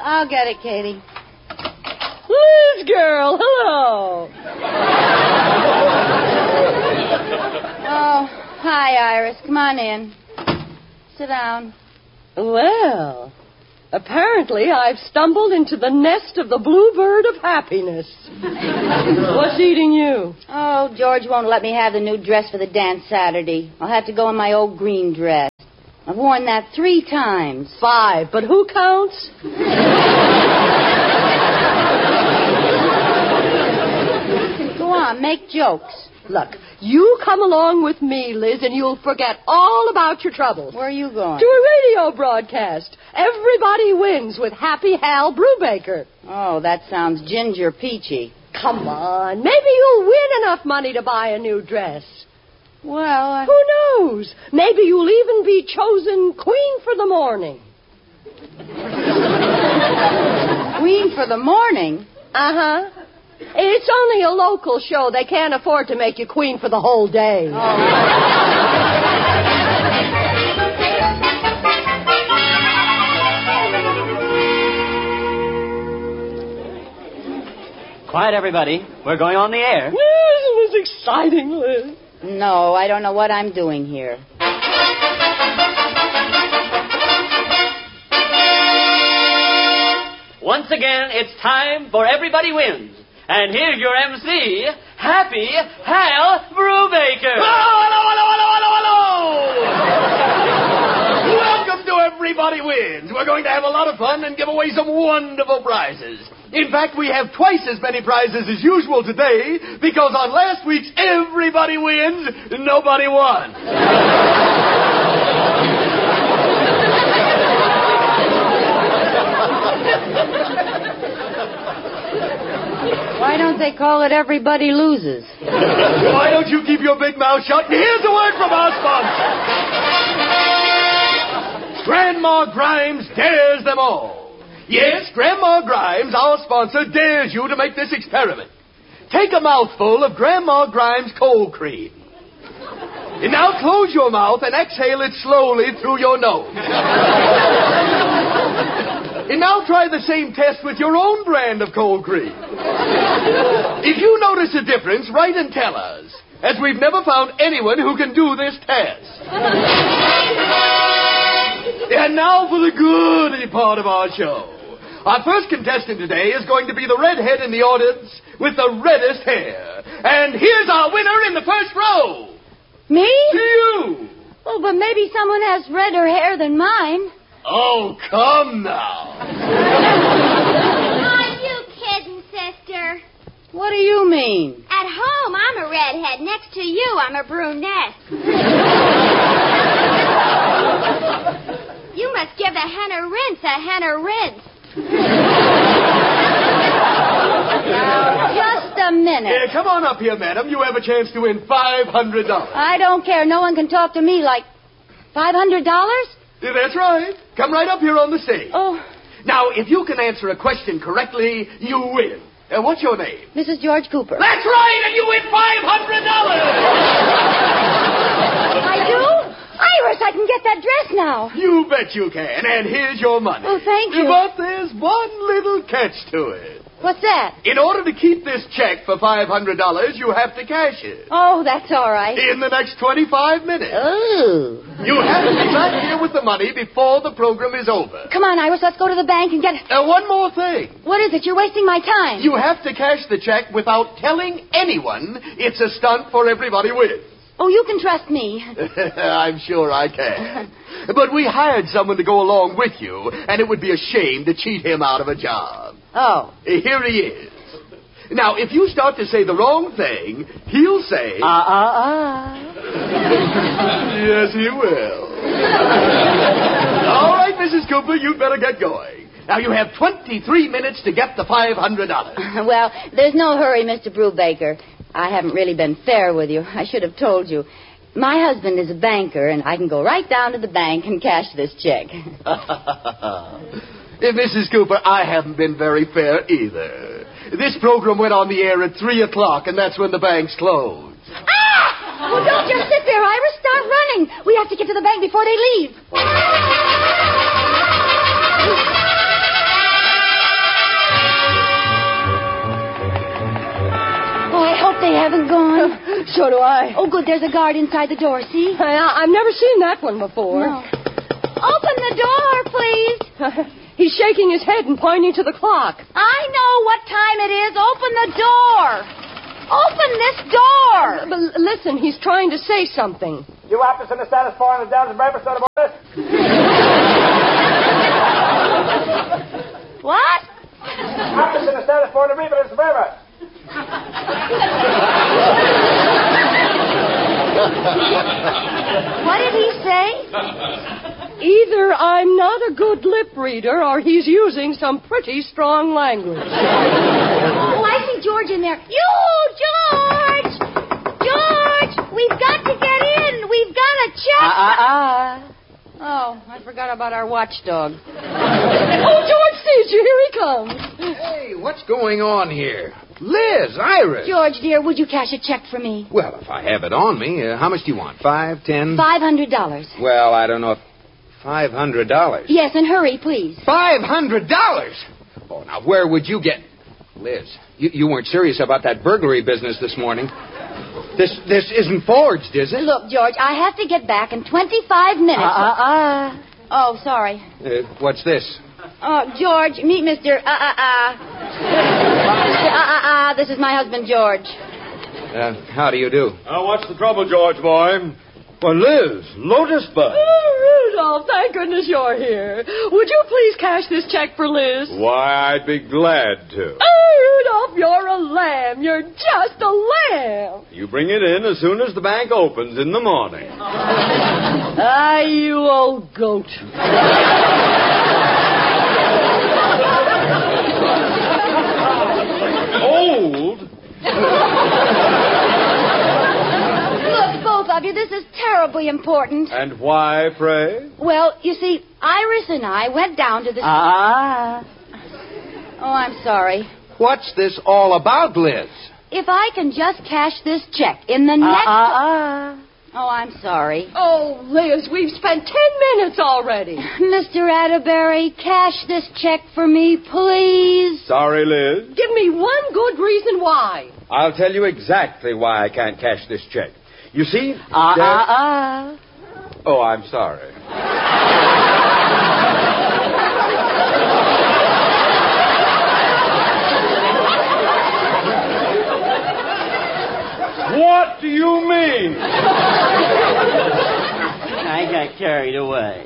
I'll get it, Katie. Liz girl, hello. Oh, hi, Iris. Come on in. Sit down. Well, apparently I've stumbled into the nest of the bluebird of happiness. What's eating you? Oh, George won't let me have the new dress for the dance Saturday. I'll have to go in my old green dress. I've worn that 3 times. 5, but who counts? Go on, make jokes. Look, you come along with me, Liz, and you'll forget all about your troubles. Where are you going? To a radio broadcast. Everybody wins with Happy Hal Brubaker. Oh, that sounds ginger peachy. Come on, maybe you'll win enough money to buy a new dress. Well, Who knows? Maybe you'll even be chosen Queen for the Morning. Queen for the Morning? Uh-huh. It's only a local show. They can't afford to make you queen for the whole day. Quiet, everybody. We're going on the air. This was exciting, Liz. No, I don't know what I'm doing here. Once again, it's time for Everybody Wins. And here's your MC, Happy Hal Brubaker. Hello! Welcome to Everybody Wins. We're going to have a lot of fun and give away some wonderful prizes. In fact, we have twice as many prizes as usual today because on last week's Everybody Wins, nobody won. Why don't they call it Everybody Loses? Why don't you keep your big mouth shut? And here's a word from our sponsor. Grandma Grimes dares them all. Yes, Grandma Grimes, our sponsor, dares you to make this experiment. Take a mouthful of Grandma Grimes cold cream. And now close your mouth and exhale it slowly through your nose. And now try the same test with your own brand of cold cream. If you notice a difference, write and tell us, as we've never found anyone who can do this test. And now for the goody part of our show. Our first contestant today is going to be the redhead in the audience with the reddest hair. And here's our winner in the first row. Me? You. Oh, but maybe someone has redder hair than mine. Oh, come now. Are you kidding, sister? What do you mean? At home, I'm a redhead. Next to you, I'm a brunette. You must give the henna rinse a henna rinse. Now, just a minute. Come on up here, madam. You have a chance to win $500. I don't care. No one can talk to me like... $500? That's right. Come right up here on the stage. Oh. Now, if you can answer a question correctly, you win. What's your name? Mrs. George Cooper. That's right, and you win $500. I do? Iris, I can get that dress now. You bet you can, and here's your money. Oh, thank you. But there's one little catch to it. What's that? In order to keep this check for $500, you have to cash it. Oh, that's all right. In the next 25 minutes. Oh. You have to be back here with the money before the program is over. Come on, Iris, let's go to the bank and get it. One more thing. What is it? You're wasting my time. You have to cash the check without telling anyone it's a stunt for Everybody Wins. Oh, you can trust me. I'm sure I can. But we hired someone to go along with you, and it would be a shame to cheat him out of a job. Oh. Here he is. Now, if you start to say the wrong thing, he'll say... Yes, he will. All right, Mrs. Cooper, you'd better get going. Now, you have 23 minutes to get the $500. Well, there's no hurry, Mr. Brubaker. I haven't really been fair with you. I should have told you. My husband is a banker, and I can go right down to the bank and cash this check. Mrs. Cooper, I haven't been very fair either. This program went on the air at 3 o'clock, and that's when the banks closed. Ah! Well, don't just sit there, Iris. Start running. We have to get to the bank before they leave. So do I. Oh, good. There's a guard inside the door, see? I've never seen that one before. No. Open the door, please. He's shaking his head and pointing to the clock. I know what time it is. Open the door. Open this door. But listen, he's trying to say something. You office in the status for on the Dallas Breakfast of the Boys? What? Office in the status for the Reaper of the River. What did he say? Either I'm not a good lip reader or he's using some pretty strong language. Oh, I see George in there. You, George! George! We've got to get in. We've got a check. Oh, I forgot about our watchdog. Oh, George sees you. Here he comes. Hey, what's going on here? Liz, Iris. George, dear, would you cash a check for me? Well, if I have it on me, how much do you want? 5, 10? $500. Well, I don't know if... $500? Yes, and hurry, please. $500? Oh, now, where would you get... Liz, you weren't serious about that burglary business this morning. This isn't forged, is it? Look, George, I have to get back in 25 minutes. Oh, sorry. What's this? Oh, George, meet Mr. Mr. This is my husband, George. How do you do? What's the trouble, George, boy? Well, Liz, Lotus Bud. Oh, Rudolph, thank goodness you're here. Would you please cash this check for Liz? Why, I'd be glad to. Oh, Rudolph, you're a lamb. You're just a lamb. You bring it in as soon as the bank opens in the morning. You old goat. Old? Look, both of you, this is terribly important. And why, pray? Well, you see, Iris and I went down to the... Oh, I'm sorry. What's this all about, Liz? If I can just cash this check in the next... Oh, I'm sorry. Oh, Liz, we've spent 10 minutes already. Mr. Atterbury, cash this check for me, please. Sorry, Liz. Give me one good reason why. I'll tell you exactly why I can't cash this check. You see... Oh, I'm sorry. What do you mean? I got carried away.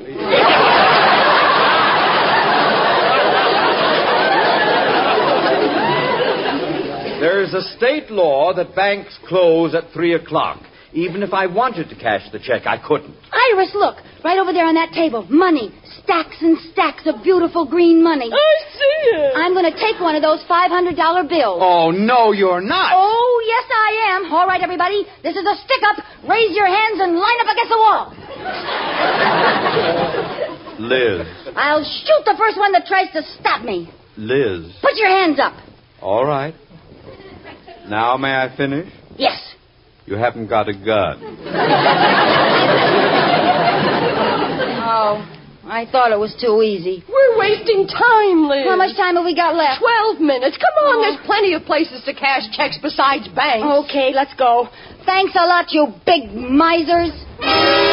There's a state law that banks close at 3 o'clock. Even if I wanted to cash the check, I couldn't. Iris, look. Right over there on that table. Money. Stacks and stacks of beautiful green money. I see it. I'm going to take one of those $500 bills. Oh, no, you're not. Oh, yes, I am. All right, everybody. This is a stick-up. Raise your hands and line up against the wall. Liz. I'll shoot the first one that tries to stop me. Liz. Put your hands up. All right. Now may I finish? Yes. You haven't got a gun. Oh, I thought it was too easy. We're wasting time, Liz. How much time have we got left? 12 minutes. Come on, there's plenty of places to cash checks besides banks. Okay, let's go. Thanks a lot, you big misers.